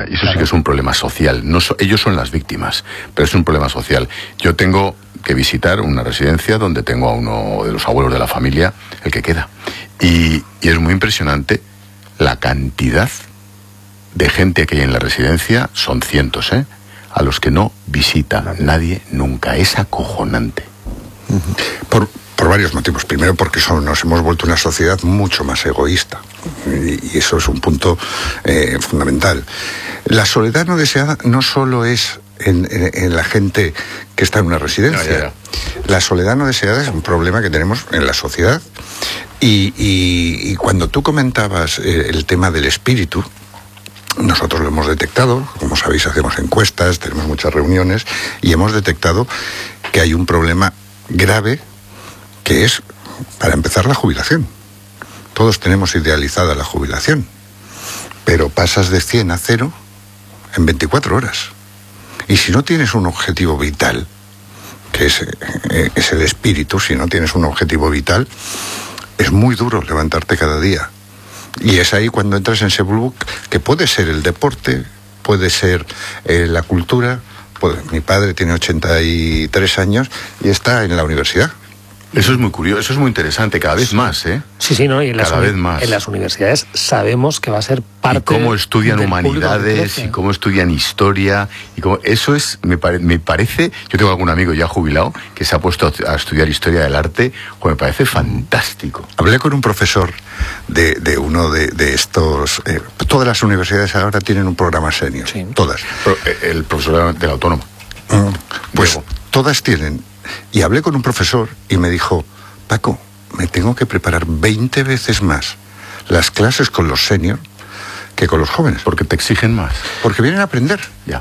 Y eso sí que es un problema social. Ellos son las víctimas, pero es un problema social. Yo tengo que visitar una residencia donde tengo a uno de los abuelos de la familia, el que queda. Y es muy impresionante la cantidad de gente que hay en la residencia, son cientos, a los que no visita nadie nunca. Es acojonante. Por varios motivos. Primero, porque nos hemos vuelto una sociedad mucho más egoísta. Y eso es un punto fundamental. La soledad no deseada no solo es en la gente que está en una residencia. La soledad no deseada es un problema que tenemos en la sociedad. Y cuando tú comentabas el tema del espíritu, nosotros lo hemos detectado. Como sabéis, hacemos encuestas, tenemos muchas reuniones, y hemos detectado que hay un problema grave, que es, para empezar, la jubilación. Todos tenemos idealizada la jubilación, pero pasas de 100 a 0 en 24 horas. Y si no tienes un objetivo vital, que es el espíritu, si no tienes un objetivo vital, es muy duro levantarte cada día. Y es ahí cuando entras en ese blue, que puede ser el deporte, puede ser la cultura. Mi padre tiene 83 años y está en la universidad. Eso es muy curioso, eso es muy interesante, cada vez más, ¿eh? Sí, ¿no? Y cada vez más. En las universidades sabemos que va a ser parte. Y cómo estudian humanidades, y cómo estudian historia, y cómo, eso es, me parece, yo tengo algún amigo ya jubilado que se ha puesto a estudiar historia del arte, me parece fantástico. Hablé con un profesor de uno de estos, todas las universidades ahora tienen un programa senior, sí. Todas. El profesor de la Autónoma. Pues Diego. Todas tienen. Y hablé con un profesor y me dijo: Paco, me tengo que preparar 20 veces más las clases con los senior que con los jóvenes. Porque te exigen más. Porque vienen a aprender. Ya.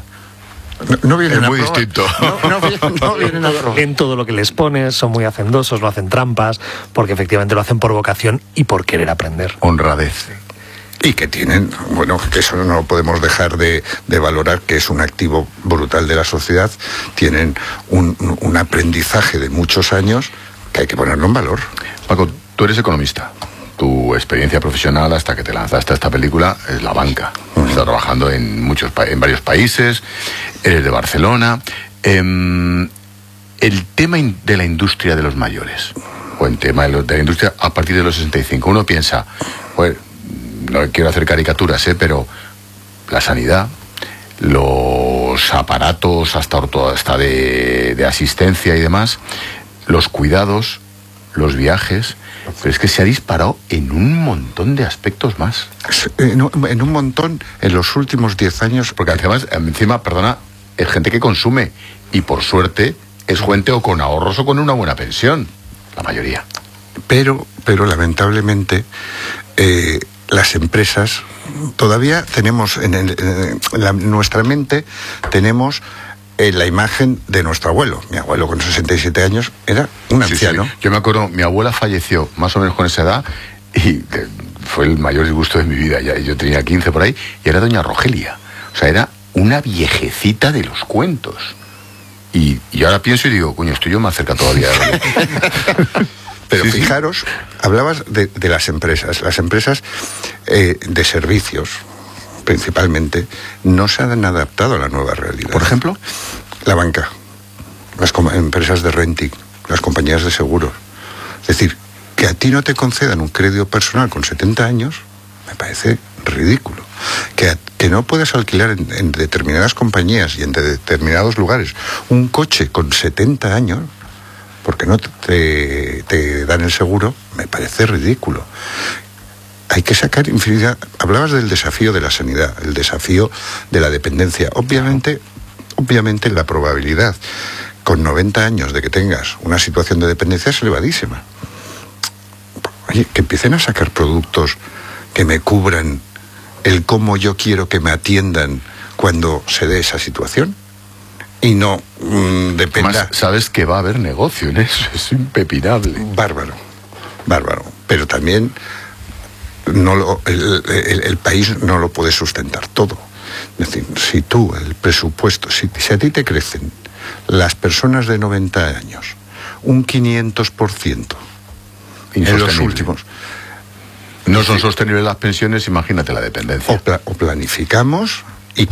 No vienen es a muy probar. distinto. No vienen a probar. En todo lo que les pones, son muy hacendosos, no hacen trampas, porque efectivamente lo hacen por vocación y por querer aprender. Honradez. Y que tienen, bueno, que eso no lo podemos dejar de valorar, que es un activo brutal de la sociedad. Tienen un aprendizaje de muchos años que hay que ponerlo en valor. Paco, tú eres economista. Tu experiencia profesional hasta que te lanzaste a esta película es la banca. Estás trabajando en varios países, eres de Barcelona. El tema de la industria de los mayores, o el tema de la industria a partir de los 65, uno piensa, bueno, no quiero hacer caricaturas, pero la sanidad, los aparatos hasta de asistencia y demás, los cuidados, los viajes, pero es que se ha disparado en un montón de aspectos más. En un montón en los últimos 10 años. Porque además, encima, perdona, es gente que consume, y por suerte es gente o con ahorros o con una buena pensión, la mayoría. Pero lamentablemente las empresas todavía tenemos en nuestra mente tenemos la imagen de nuestro abuelo. Mi abuelo con 67 años era un anciano. Sí. Yo me acuerdo, mi abuela falleció más o menos con esa edad y fue el mayor disgusto de mi vida. Yo tenía 15 por ahí y era doña Rogelia. O sea, era una viejecita de los cuentos. Y ahora pienso y digo, coño, estoy yo más cerca todavía de Pero fijaros, hablabas de las empresas. Las empresas de servicios, principalmente, no se han adaptado a la nueva realidad. Por ejemplo, la banca, las empresas de renting, las compañías de seguros. Es decir, que a ti no te concedan un crédito personal con 70 años, me parece ridículo. Que no puedas alquilar en determinadas compañías y en determinados lugares un coche con 70 años, porque no te dan el seguro, me parece ridículo. Hay que sacar infinidad. Hablabas del desafío de la sanidad, el desafío de la dependencia. Obviamente la probabilidad con 90 años de que tengas una situación de dependencia es elevadísima. Oye, que empiecen a sacar productos que me cubran el cómo yo quiero que me atiendan cuando se dé esa situación. Y no dependa. Además, sabes que va a haber negocio en eso, es impepinable. Bárbaro. Pero también el país no lo puede sustentar todo. Es decir, si tú, el presupuesto, si a ti te crecen las personas de 90 años un 500% en los últimos. No son sostenibles las pensiones, imagínate la dependencia. O planificamos